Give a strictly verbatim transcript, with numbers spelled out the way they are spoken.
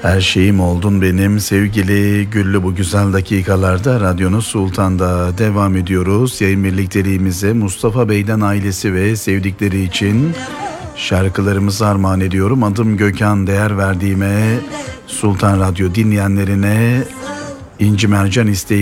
Her şeyim oldun benim sevgili Güllü. Bu güzel dakikalarda Radyonuz Sultan'da devam ediyoruz. Yayın birlikteliğimize Mustafa Bey'den ailesi ve sevdikleri için şarkılarımızı armağan ediyorum. Adım Gökhan, değer verdiğime Sultan Radyo dinleyenlerine İnci Mercan isteği